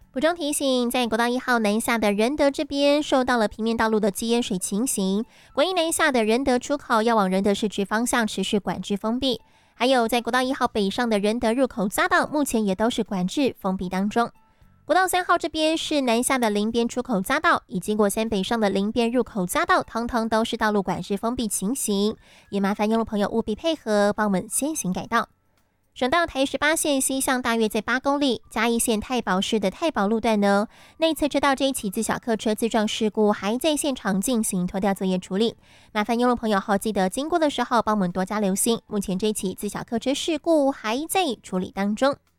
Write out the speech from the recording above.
补充提醒，在国道1号南下的仁德这边受到了平面道路的积淹水情形，国一南下的仁德出口要往仁德市区方向持续管制封闭。还有在国道1号北上的仁德入口匝道，目前也都是管制封闭当中。国道3号这边是南下的林边出口匝道，以及国三北上的林边入口匝道，通通都是道路管制封闭情形，也麻烦用路朋友务必配合，帮我们先行改道。省道台18线西向大约在8公里，嘉义县太保市的太保路段呢，内侧车道这一起自小客车自撞事故还在现场进行拖吊作业处理，麻烦用路朋友后记得经过的时候帮我们多加留心。目前这起自小客车事故还在处理当中。